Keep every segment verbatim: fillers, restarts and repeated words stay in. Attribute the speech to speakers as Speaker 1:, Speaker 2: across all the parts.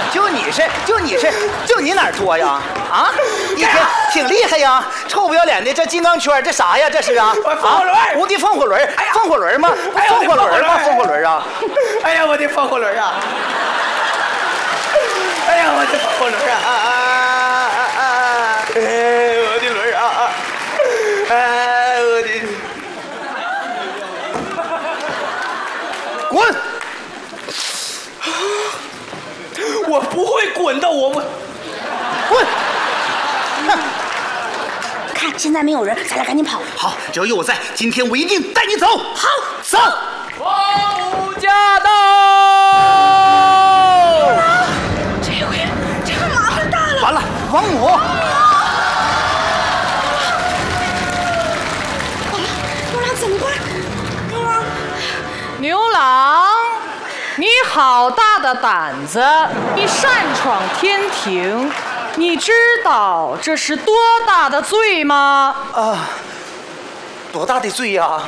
Speaker 1: 就你是，就你是，就你哪儿多呀？啊，一天挺厉害呀，臭不要脸的，这金刚圈，这啥呀？这是啊？
Speaker 2: 我风火轮，
Speaker 1: 无敌风火轮，风火轮吗？风火轮吗？风火轮啊！
Speaker 2: 哎呀，我的风火轮啊！哎呀，我的风火轮啊！啊啊啊啊！哎，我的轮啊！哎，我的。
Speaker 1: 滚！
Speaker 2: 我不会滚的，我我
Speaker 1: 滚！
Speaker 3: 看现在没有人，咱俩赶紧跑。
Speaker 1: 好，只要有我在，今天我一定带你走。
Speaker 3: 好，
Speaker 1: 走！
Speaker 4: 王母驾到！
Speaker 3: 这回这个麻烦大了。
Speaker 1: 完了，王母！
Speaker 3: 牛郎怎么办？牛郎，
Speaker 4: 牛郎，你好大的胆子！你擅闯天庭，你知道这是多大的罪吗？
Speaker 1: 啊，多大的罪呀？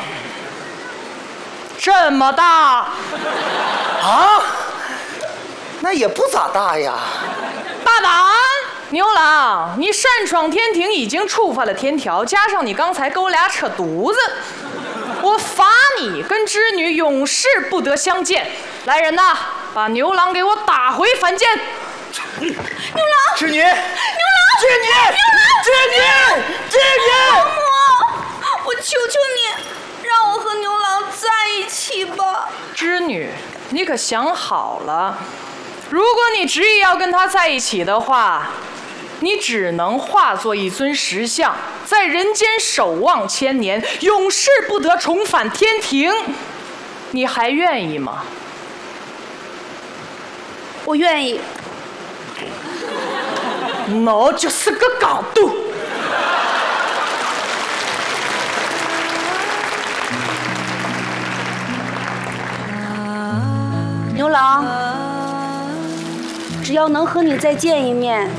Speaker 4: 这么大！
Speaker 1: 啊，那也不咋大呀。
Speaker 4: 大胆！牛郎，你擅闯天庭已经触犯了天条，加上你刚才跟我俩扯犊子，我罚你跟织女永世不得相见。来人呐，把牛郎给我打回凡间。
Speaker 3: 牛郎，
Speaker 1: 织女，
Speaker 3: 牛郎，
Speaker 1: 织女，织女，织女！
Speaker 3: 王母，我求求你，让我和牛郎在一起吧。
Speaker 4: 织女，你可想好了，如果你执意要跟他在一起的话，你只能化作一尊石像，在人间守望千年，永世不得重返天庭。你还愿意吗？
Speaker 3: 我愿意。
Speaker 4: 那就是个港度。
Speaker 3: 牛郎，只要能和你再见一面，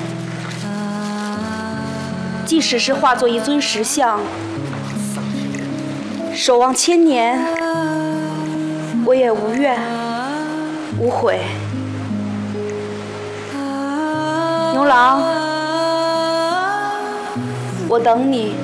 Speaker 3: 即使是化作一尊石像，守望千年，我也无怨无悔。牛郎，我等你。